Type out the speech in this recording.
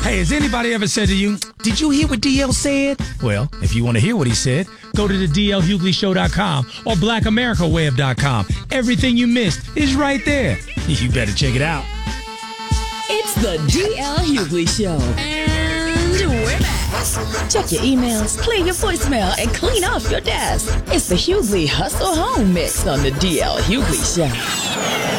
Hey, has anybody ever said to you, did you hear what DL said? Well, if you want to hear what he said, go to the DLHugleyShow.com or BlackAmericaWeb.com. Everything you missed is right there. You better check it out. It's the DL Hughley Show. And we're back. Check your emails, clear your voicemail, and clean off your desk. It's the Hughley Hustle Home Mix on the DL Hughley Show.